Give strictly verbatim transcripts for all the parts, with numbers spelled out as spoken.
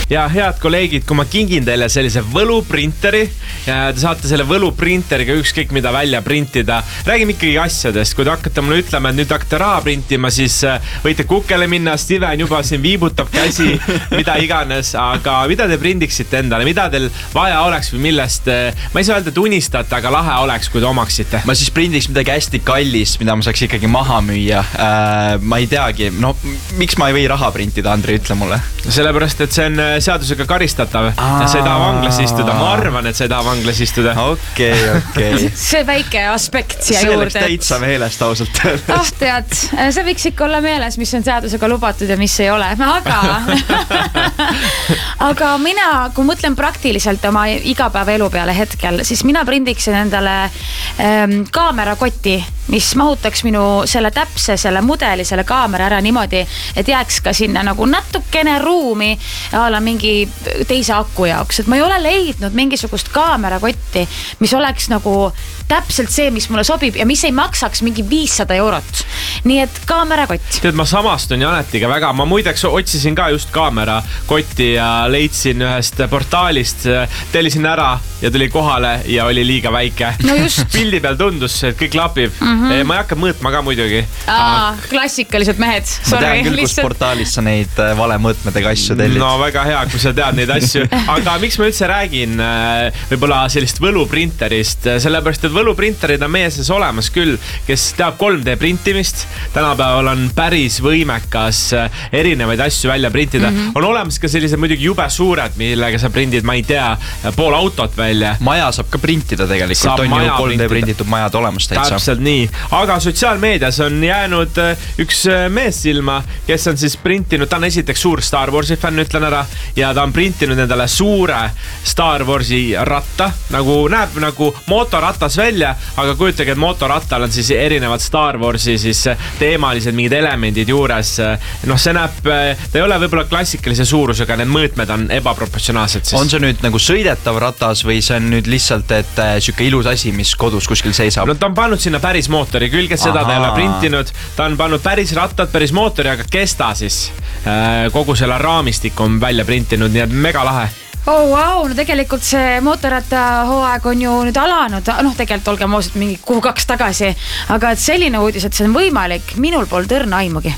ja head kolleegid, kui ma kingin teile sellise võluprinteri ja te saate selle võluprinteriga ükskõik mida välja printida. Räägime ikkagi asjadest, kui te hakkate mulle ütlema, et nüüd hakkate raha printima, siis võite kukele minna, Steven juba siin viibutab käsi, mida iganes, aga mida te prindiksite endale, mida teil vaja oleks või millest, ma ei saa öelda, et unistate, aga lahe oleks, kui te omaksite. Ma siis prindiks midagi hästi kallist, mida ma saaks ikkagi maha müüa. Äh, ma ei teagi, no miks ma ei või raha printida, Andri, ütle mulle. Sellepärast, et see on seadusega karistatav ja sa ei taha vanglas istuda. Ma arvan, et sa ei taha vanglas istuda. Okei, okei. See väike aspekt siia see juurde. See läks täitsa meelest ausalt. Ah, tead, see võiks ikka olla meeles, mis on seadusega lubatud ja mis ei ole. Aga, aga mina, kui mõtlen praktiliselt oma igapäeva elu peale hetkel, siis mina prindiksin endale ähm, kaamerakoti, mis mahutaks minu selle täpse, selle mudeli, selle kaamera ära niimoodi, et jääks ka sinna nagu natukene ruumi ala mingi teise aku jaoks. Et ma ei ole leidnud mingisugust kaamerakotti, mis oleks nagu täpselt see, mis mulle sobib ja mis ei maksaks mingi viissada eurot. Nii et kaamerakott. Tead, ma samastun Janetiga väga. Ma muideks otsisin ka just kaamerakotti ja leidsin ühest portaalist, tellisin ära ja tuli kohale ja oli liiga väike. No just. Pildi peal tundus, et kõik lapib. Mm-hmm. Ma ei hakka mõõtma ka muidugi. Aa, klassikalised mehed. Sorry, ma tean küll, kus portaalis sa neid vale mõõtmedega asju tellid. No väga hea, kui sa tead neid asju. Aga miks ma üldse räägin võib-olla sellist võluprinterist? Sellepärast, et võluprinterid on meie sees olemas küll, kes teab kolm D printimist. Tänapäeval on päris võimekas erinevaid asju välja printida. Mm-hmm. On olemas ka sellised muidugi jube suured, millega sa prindid, ma ei tea, pool autot välja. Maja saab ka printida tegelikult. Saab on ju kolm D printitud majad olemas täitsa. Täpselt nii. Aga sotsiaalmeedias on jäänud üks mees silma, kes on siis printinud, ta on esiteks suur Star Warsi fänn, ütlen ära, ja ta on printinud endale suure Star Warsi ratta, nagu näeb nagu motoratas välja, aga kujutage, et motorattal on siis erinevad Star Warsi siis teemalised mingid elemendid juures. Noh, see näeb, ta ei ole võib-olla klassikalise suurusega, need mõõtmed on ebaproportsionaalsed siis. On see nüüd nagu sõidetav ratas või see on nüüd lihtsalt, et süke ilus asi, mis kodus kuskil seisab? No ta on pannud sinna päris mootori külge, seda ta ei ole printinud. Ta on pannud päris rattad, päris mootori, aga kes ta siis kogu selle raamistik on välja printinud, nii et mega lahe. Oh, wow, no tegelikult see mootorratta hooaeg on ju nüüd alanud, noh tegelikult olgem ausalt mingi kuu kaks tagasi, aga et selline uudis, et see on võimalik, minul pole tõrna aimugi.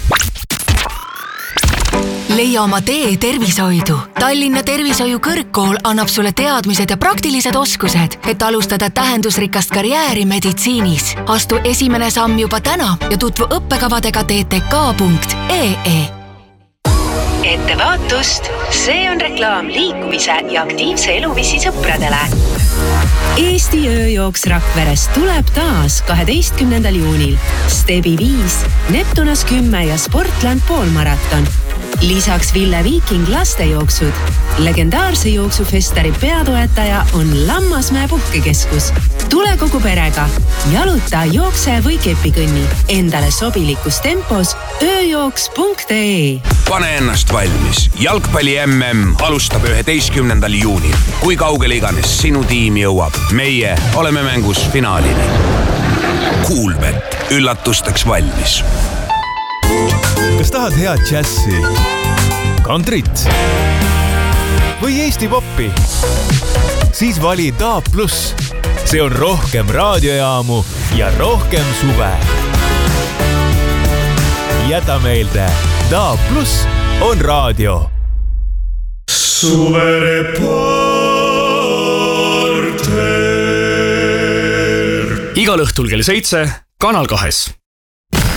Leia oma tee tervishoidu. Tallinna tervishoiu kõrgkool annab sulle teadmised ja praktilised oskused, et alustada tähendusrikast karjääri meditsiinis. Astu esimene samm juba täna ja tutvu õppekavadega t t k punkt e e. Ettevaatust, see on reklaam liikumise ja aktiivse eluviisi sõpradele. Eesti ööjooks Rakveres tuleb taas kaheteistkümnendal juunil. Stebi viis, Neptunas kümme ja Sportland poolmaraton. Lisaks Ville Viiking lastejooksud. Legendaarse jooksufestari peatoetaja on Lammasmäe puhkekeskus. Tule kogu perega. Jaluta, jookse või kepikõnni. Endale sobilikus tempos ööjooks punkt e e. Pane ennast valmis. Jalgpalli M M alustab üheteistkümnendal juunil. Kui kaugele iganes sinu tiim jõuab, meie oleme mängus finaalini. Kuulbet, üllatusteks valmis. Kas tahad head džässi, kantrit või Eesti poppi? Siis vali D A B plus. See on rohkem raadiojaamu ja rohkem suve. Jäta meelde, D A B plus on raadio. Suvereporter. Igal õhtul kell seitse Kanal kahes.